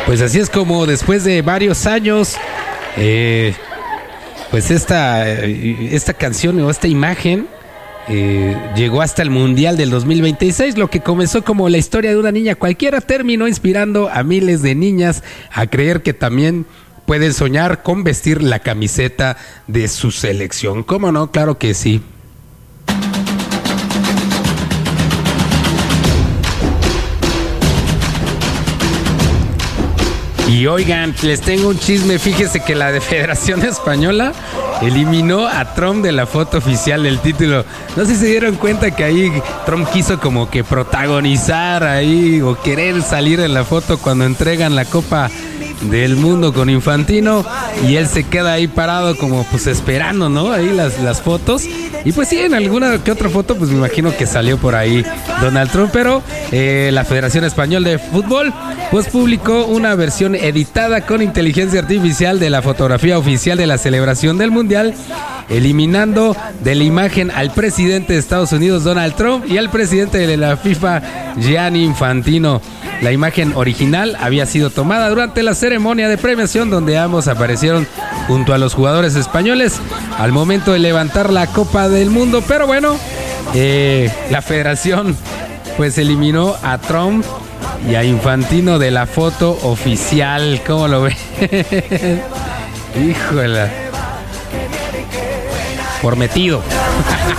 Pues así es como después de varios años, pues esta canción o esta imagen llegó hasta el Mundial del 2026. Lo que comenzó como la historia de una niña cualquiera terminó inspirando a miles de niñas a creer que también pueden soñar con vestir la camiseta de su selección. ¿Cómo no? Claro que sí. Y oigan, les tengo un chisme. Fíjese que la Federación Española eliminó a Trump de la foto oficial del título. No sé si se dieron cuenta que ahí Trump quiso como que protagonizar ahí o querer salir en la foto cuando entregan la Copa del Mundo con Infantino, y él se queda ahí parado como pues esperando, ¿no? Ahí las fotos. Y pues sí, en alguna que otra foto pues me imagino que salió por ahí Donald Trump, pero la Federación Española de Fútbol pues publicó una versión editada con inteligencia artificial de la fotografía oficial de la celebración del Mundial, eliminando de la imagen al presidente de Estados Unidos, Donald Trump, y al presidente de la FIFA, Gianni Infantino. La imagen original había sido tomada durante la ceremonia de premiación, donde ambos aparecieron junto a los jugadores españoles al momento de levantar la Copa del Mundo. Pero bueno, la federación pues eliminó a Trump y a Infantino de la foto oficial. ¿Cómo lo ven? Híjole. Por metido.